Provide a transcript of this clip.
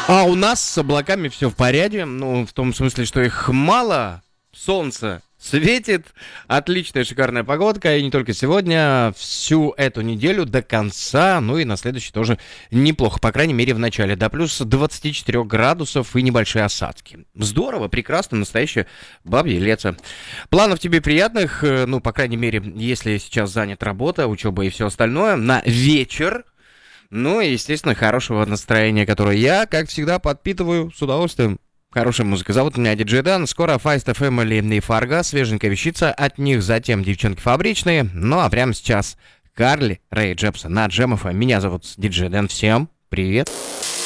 А у нас с облаками все в порядке, ну, в том смысле, что их мало, солнце светит, отличная шикарная погодка, и не только сегодня, всю эту неделю до конца, ну и на следующий тоже неплохо, по крайней мере в начале, до плюс 24 градусов и небольшие осадки. Здорово, прекрасно, настоящее бабье лето. Планов тебе приятных, ну, по крайней мере, если сейчас занят работа, учеба и все остальное, на вечер. Ну и, естественно, хорошего настроения, которое я, как всегда, подпитываю с удовольствием. Хорошая музыка. Зовут меня Диджей Дэн. Скоро Feist Family и Фарго. Свеженькая вещица от них. Затем девчонки фабричные. Ну а прямо сейчас Карли Рэй Джепсон на Джем FM. Меня зовут Диджей Дэн. Всем привет.